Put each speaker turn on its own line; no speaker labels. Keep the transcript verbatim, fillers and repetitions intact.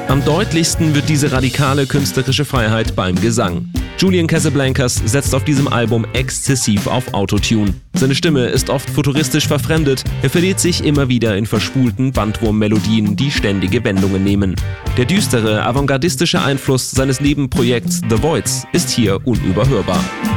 Am deutlichsten wird diese radikale künstlerische Freiheit beim Gesang. Julian Casablancas setzt auf diesem Album exzessiv auf Autotune. Seine Stimme ist oft futuristisch verfremdet, er verliert sich immer wieder in verspulten Bandwurmmelodien, die ständige Wendungen nehmen. Der düstere, avantgardistische Einfluss seines Nebenprojekts The Voids ist hier unüberhörbar.